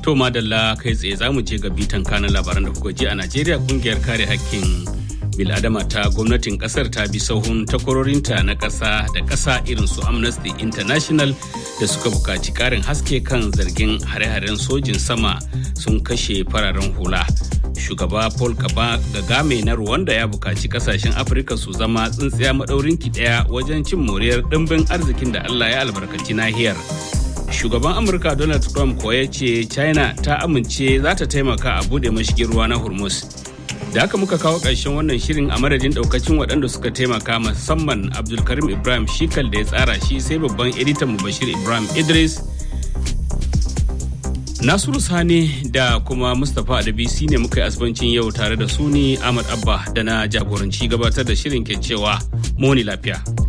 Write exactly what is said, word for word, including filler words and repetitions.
To madalla kai tsaye za mu je ga bitan kanan labaran da kuka ji a Najeriya. Kungiyar kare hakkin bil'adama ta gwamnatin kasar ta bi sahun takwarorinta na ƙasa da ƙasa irin su Amnesty International da suka buƙaci ƙarin haske kan zargin hare-haren sojin sama sun kashe fararen hula. Shugaba Paul Kagame na Rwanda ya buƙaci ƙasashen Afirka su zama tsintsiya maɗaurinki ɗaya wajen cin moriyar ɗimbin arzikin da Allah ya albarkaci nahiyar. Shugaban Amurka Donald Trump ko ya ce China ta amince za ta taimaka a bude mashigin ruwa na Hormuz. Da haka muka kawo ƙarshen wannan shirin a madadin ɗaukacin waɗanda suka taimaka, musamman Abdulkarim Ibrahim Shikal da ya tsara shi, sai babban editan mu Bashir Ibrahim Idris, Nasiru Sani da kuma Mustapha Adabisi ne muka yi asibancin yau tare da su ni Ahmad Abba da na jagoranci gabatar da shirin ke cewa muni lafiya.